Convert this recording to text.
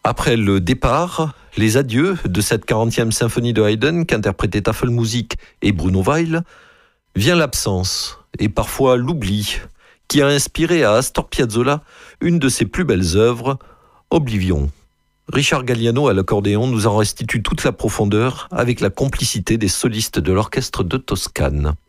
Après le départ, les adieux de cette 40e symphonie de Haydn qu'interprétaient Tafelmusik et Bruno Weil, vient l'absence et parfois l'oubli qui a inspiré à Astor Piazzolla une de ses plus belles œuvres, Oblivion. Richard Galliano à l'accordéon nous en restitue toute la profondeur avec la complicité des solistes de l'orchestre de Toscane.